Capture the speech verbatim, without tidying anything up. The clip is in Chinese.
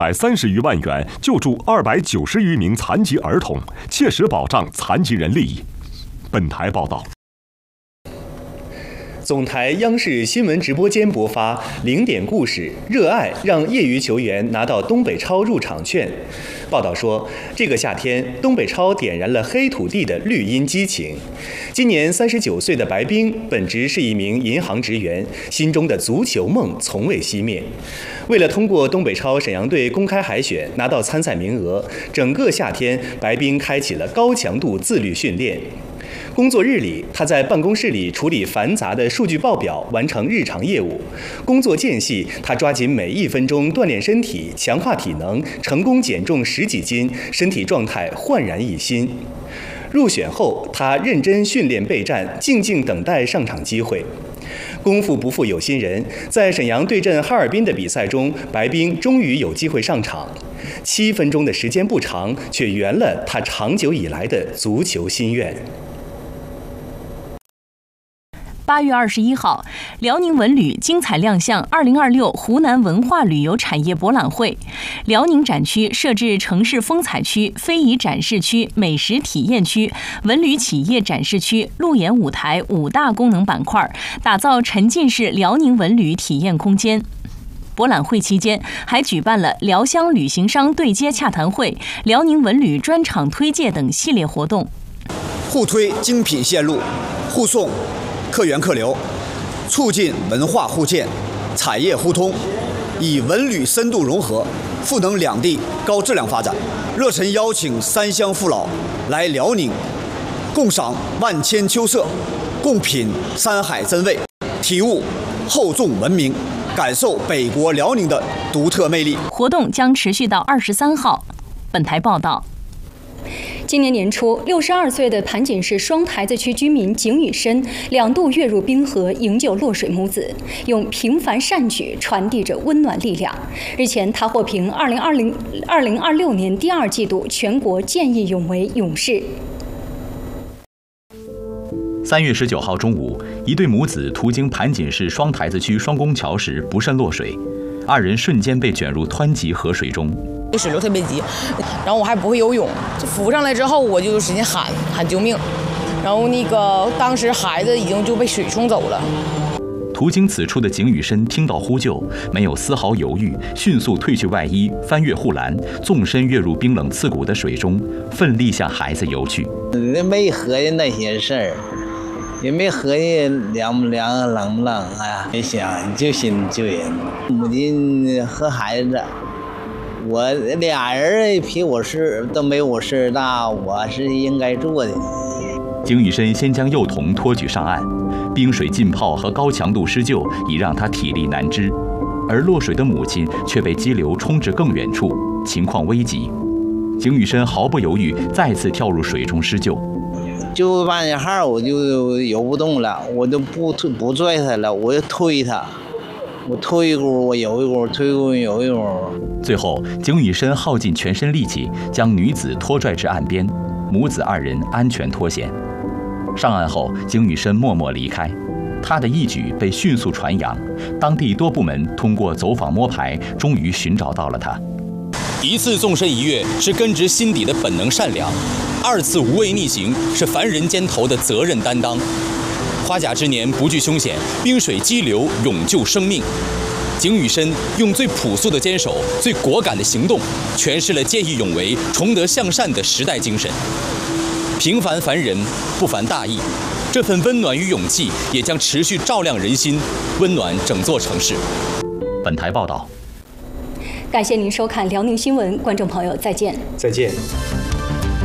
百三十余万元救助二百九十余名残疾儿童，切实保障残疾人利益。本台报道。 总台央视新闻直播间播发零点故事，热爱让业余球员拿到东北超入场券。报道说，这个夏天，东北超点燃了黑土地的绿茵激情。今年三十九岁的白冰，本职是一名银行职员，心中的足球梦从未熄灭。为了通过东北超沈阳队公开海选拿到参赛名额，整个夏天，白冰开启了高强度自律训练。工作日里，他在办公室里处理繁杂的数据报表，完成日常业务。工作间隙，他抓紧每一分钟锻炼身体，强化体能，成功减重十几斤，身体状态焕然一新。入选后，他认真训练备战，静静等待上场机会。功夫不负有心人，在沈阳对阵哈尔滨的比赛中，白冰终于有机会上场。七分钟的时间不长，却圆了他长久以来的足球心愿。 八月二十一号，辽宁文旅精彩亮相二零二六湖南文化旅游产业博览会。辽宁展区设置城市风采区、非遗展示区、美食体验区、文旅企业展示区、路演舞台五大功能板块，打造沉浸式辽宁文旅体验空间。博览会期间，还举办了辽湘旅行商对接洽谈会、辽宁文旅专场推介等系列活动， 互推精品线路，互送客源客流，促进文化互鉴、产业互通，以文旅深度融合，赋能两地高质量发展。热忱邀请三乡父老来辽宁，共赏万千秋色，共品山海真味，体悟厚重文明，感受北国辽宁的独特魅力。 活动将持续到二十三号。本台报道。 今年年初，六十二岁的盘锦市双台子区居民景宇申两度跃入冰河营救落水母子，用平凡善举传递着温暖力量。日前，他获评二零二零二零二六年第二季度全国见义勇为勇士。 三月十九号中午，一对母子途经盘锦市双台子区双宫桥时不慎落水，二人瞬间被卷入湍急河水中。 水流特别急，然后我还不会游泳，就浮上来之后我就使劲喊喊救命，然后那个当时孩子已经就被水冲走了。 途经此处的景宇申听到呼救，没有丝毫犹豫，迅速褪去外衣，翻越护栏，纵身跃入冰冷刺骨的水中，奋力向孩子游去。 没合计那些事儿，也没合计凉不凉、冷不冷啊，没想就心救人。母亲和孩子。我俩人比我事都没我事大，我是应该做的。 景宇申先将幼童托举上岸，冰水浸泡和高强度施救已让他体力难支，而落水的母亲却被激流冲至更远处，情况危急。景宇申毫不犹豫，再次跳入水中施救。 救半截号我就游不动了，我就不推不拽他了，我就推他。我推一股，我游一股，推一股，游一股。 最后，景宇申耗尽全身力气，将女子拖拽至岸边，母子二人安全脱险。上岸后，景宇申默默离开，他的一举被迅速传扬，当地多部门通过走访摸排，终于寻找到了他。 一次纵身一跃是根植心底的本能善良，二次无畏逆行是凡人肩头的责任担当。花甲之年不惧凶险，冰水激流勇救生命。景宇申用最朴素的坚守、最果敢的行动，诠释了见义勇为、崇德向善的时代精神。平凡凡人，不凡大义，这份温暖与勇气也将持续照亮人心，温暖整座城市。 本台报道。 感谢您收看辽宁新闻，观众朋友再见。 再见。